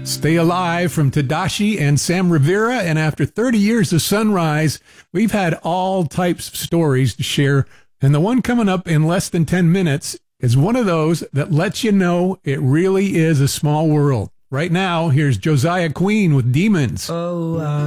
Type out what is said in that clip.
Stay Alive from Tadashi and Sam Rivera. And after 30 years of Sunrise, we've had all types of stories to share. And the one coming up in less than 10 minutes is one of those that lets you know it really is a small world. Right now, here's Josiah Queen with Demons. Oh,